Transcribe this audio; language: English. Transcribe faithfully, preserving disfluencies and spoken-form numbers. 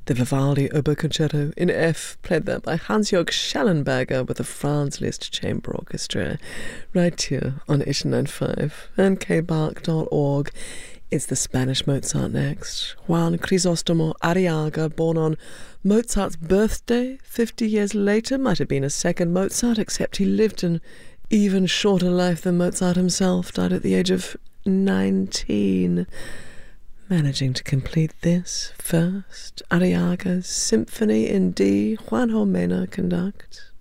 The Vivaldi Oboe in F, played there by Hans-Jörg Schallenberger with the Franz Liszt Chamber Orchestra, right here on Ish ninety-five and k bark dot org. It's the Spanish Mozart next. Juan Crisostomo Arriaga, born on Mozart's birthday fifty years later, might have been a second Mozart, except he lived an even shorter life than Mozart himself, died at the age of nineteen. Managing to complete this first, Arriaga's Symphony in D, Juan Jomena conduct.